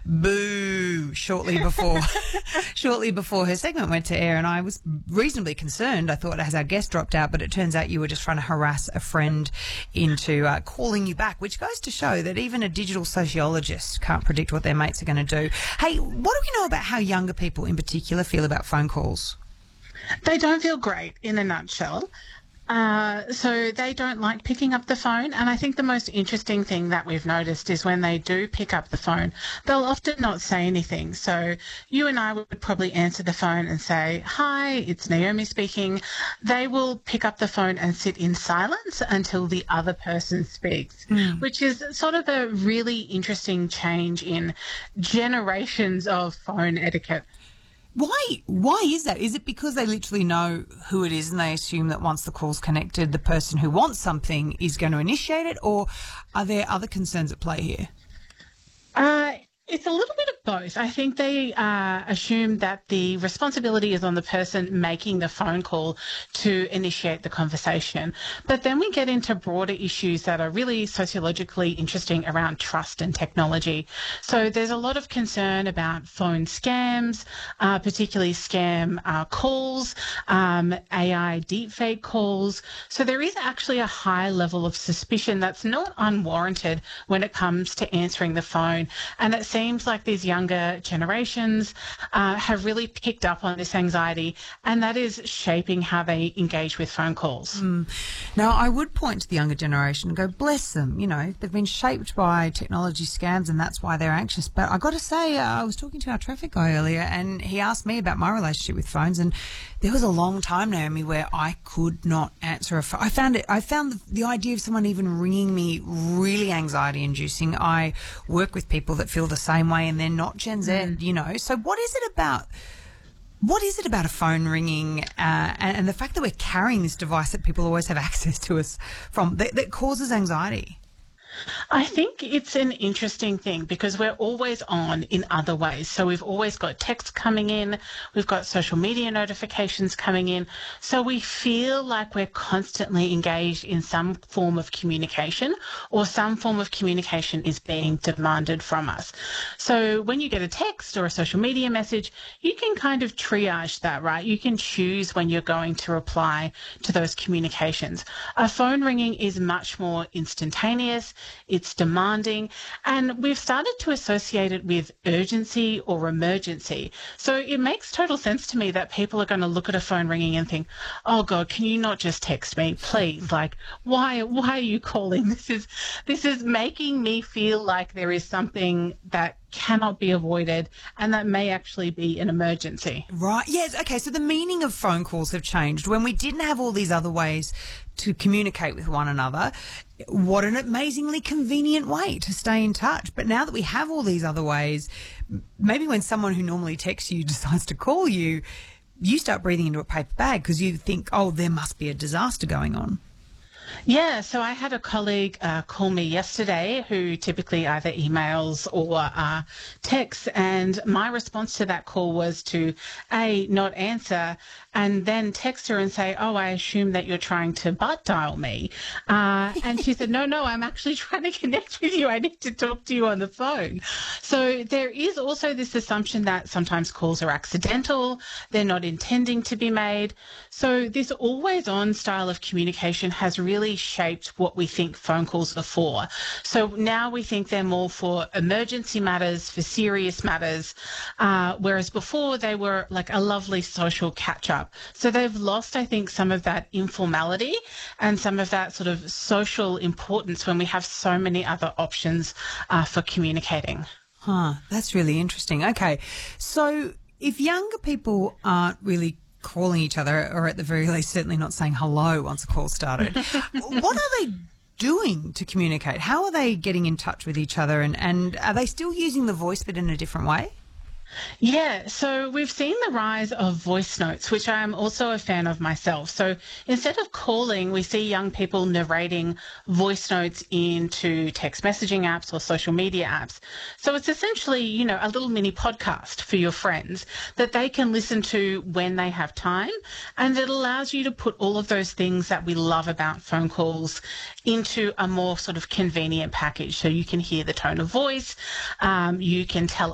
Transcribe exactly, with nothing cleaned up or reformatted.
Boo! Shortly before, shortly before her segment went to air, and I was reasonably concerned. I thought, as our guest dropped out, but it turns out you were just trying to harass a friend into uh, calling you back, which goes to show that even a digital sociologist can't predict what their mates are going to do. Hey, what do we know about how younger people in particular feel about phone calls? They don't feel great, in a nutshell. Uh, so they don't like picking up the phone. And I think the most interesting thing that we've noticed is when they do pick up the phone, they'll often not say anything. So you and I would probably answer the phone and say, "Hi, it's Naomi speaking." They will pick up the phone and sit in silence until the other person speaks, mm. which is sort of a really interesting change in generations of phone etiquette. Why Why is that? Is it because they literally know who it is and they assume that once the call's connected, the person who wants something is going to initiate it, or are there other concerns at play here? Uh, it's a little bit of both. I think they uh, assume that the responsibility is on the person making the phone call to initiate the conversation. But then we get into broader issues that are really sociologically interesting around trust and technology. So there's a lot of concern about phone scams, uh, particularly scam uh, calls, um, A I deepfake calls. So there is actually a high level of suspicion that's not unwarranted when it comes to answering the phone. And it seems like these younger generations uh, have really picked up on this anxiety, and that is shaping how they engage with phone calls. Mm. Now, I would point to the younger generation and go, bless them, you know, they've been shaped by technology scams and that's why they're anxious. But I got to say, uh, I was talking to our traffic guy earlier and he asked me about my relationship with phones, and there was a long time, Naomi, where I could not answer a phone. I found it, I found the, the idea of someone even ringing me really anxiety inducing. I work with people that feel the same way and they're not Gen Z, mm. you know. So what is it about, what is it about a phone ringing uh, and, and the fact that we're carrying this device that people always have access to us from that, that causes anxiety? I think it's an interesting thing because we're always on in other ways. So we've always got texts coming in, we've got social media notifications coming in. So we feel like we're constantly engaged in some form of communication, or some form of communication is being demanded from us. So when you get a text or a social media message, you can kind of triage that, right? You can choose when you're going to reply to those communications. A phone ringing is much more instantaneous. It's demanding, and we've started to associate it with urgency or emergency. So it makes total sense to me that people are going to look at a phone ringing and think, "Oh God, can you not just text me, please? Like, why, why are you calling? This is, this is making me feel like there is something that cannot be avoided and that may actually be an emergency." Right. Yes. Okay. So the meaning of phone calls have changed. When we didn't have all these other ways to communicate with one another, what an amazingly convenient way to stay in touch. But now that we have all these other ways, maybe when someone who normally texts you decides to call you, you start breathing into a paper bag because you think, oh, there must be a disaster going on. Yeah, so I had a colleague uh, call me yesterday who typically either emails or uh, texts, and my response to that call was to, A, not answer, and then text her and say, "Oh, I assume that you're trying to butt dial me." Uh, and she said, no, no, I'm actually trying to connect with you. I need to talk to you on the phone. So there is also this assumption that sometimes calls are accidental, they're not intending to be made. So this always-on style of communication has really shaped what we think phone calls are for. So now we think they're more for emergency matters, for serious matters, uh, whereas before they were like a lovely social catch-up. So they've lost, I think, some of that informality and some of that sort of social importance when we have so many other options uh, for communicating. Huh, that's really interesting. Okay, so if younger people aren't really calling each other, or at the very least certainly not saying hello once a call started, what are they doing to communicate? How are they getting in touch with each other, and, and are they still using the voice but in a different way? Yeah, so we've seen the rise of voice notes, which I am also a fan of myself. So instead of calling, we see young people narrating voice notes into text messaging apps or social media apps. So it's essentially, you know, a little mini podcast for your friends that they can listen to when they have time. And it allows you to put all of those things that we love about phone calls into a more sort of convenient package. So you can hear the tone of voice, um, you can tell